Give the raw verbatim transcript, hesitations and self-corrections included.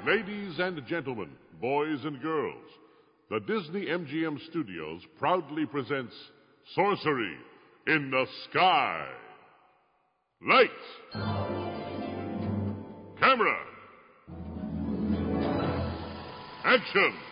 Ladies and gentlemen, boys and girls, the Disney M G M Studios proudly presents Sorcery in the Sky. Lights. Camera. Action.